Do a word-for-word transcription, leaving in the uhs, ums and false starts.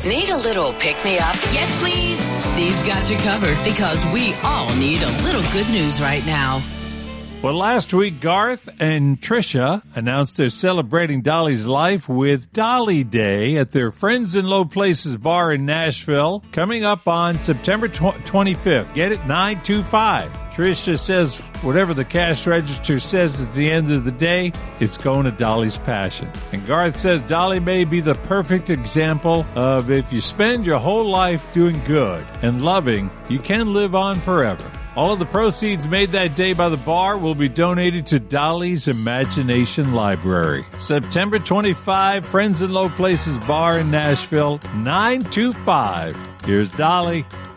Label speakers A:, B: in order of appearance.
A: Need a little pick-me-up?
B: Yes, please. Steve's got you covered because we all need a little good news right now.
C: Well, last week, Garth and Trisha announced they're celebrating Dolly's life with Dolly Day at their Friends in Low Places bar in Nashville, coming up on September twenty-fifth. Get it? nine two five. Trisha says whatever the cash register says at the end of the day, it's going to Dolly's passion. And Garth says Dolly may be the perfect example of if you spend your whole life doing good and loving, you can live on forever. All of the proceeds made that day by the bar will be donated to Dolly's Imagination Library. September twenty-fifth, Friends in Low Places Bar in Nashville, nine two five. Here's Dolly.